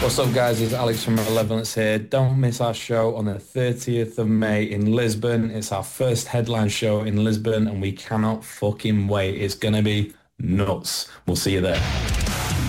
What's up, guys? It's Alex from Malevolence here. Don't miss our show on the 30th of May in Lisbon. It's our first headline show in Lisbon, and we cannot fucking wait. It's going to be nuts. We'll see you there.